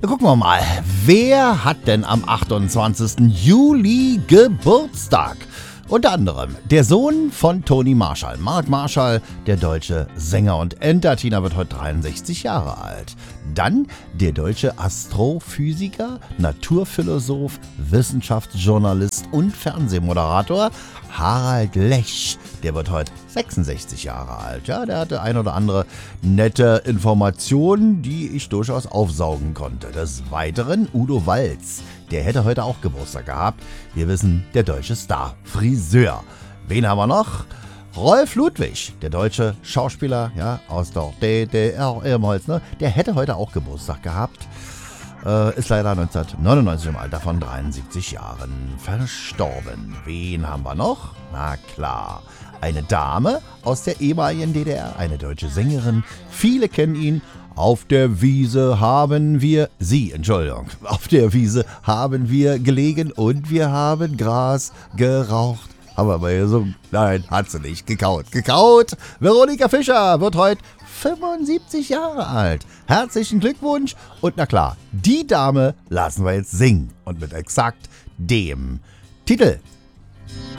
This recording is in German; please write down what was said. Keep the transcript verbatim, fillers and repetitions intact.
Gucken wir mal, wer hat denn am achtundzwanzigsten Juli Geburtstag? Unter anderem der Sohn von Toni Marshall, Mark Marshall, der deutsche Sänger und Entertainer, wird heute dreiundsechzig Jahre alt. Dann der deutsche Astrophysiker, Naturphilosoph, Wissenschaftsjournalist und Fernsehmoderator Harald Lesch, der wird heute sechsundsechzig Jahre alt. Ja, der hatte ein oder andere nette Informationen, die ich durchaus aufsaugen konnte. Des Weiteren Udo Walz, der hätte heute auch Geburtstag gehabt. Wir wissen, der deutsche Star, Friseur. Wen haben wir noch? Rolf Ludwig, der deutsche Schauspieler, ja, aus der D D R ehemals, ne? Der hätte heute auch Geburtstag gehabt. Äh, ist leider neunzehnhundertneunundneunzig im Alter von dreiundsiebzig Jahren verstorben. Wen haben wir noch? Na klar, eine Dame aus der ehemaligen D D R, eine deutsche Sängerin. Viele kennen ihn. Auf der Wiese haben wir, sie, Entschuldigung, auf der Wiese haben wir gelegen und wir haben Gras geraucht. Haben wir mal gesungen? Nein, hat sie nicht. Gekaut. Gekaut. Veronika Fischer wird heute fünfundsiebzig Jahre alt. Herzlichen Glückwunsch. Und na klar, die Dame lassen wir jetzt singen. Und mit exakt dem Titel.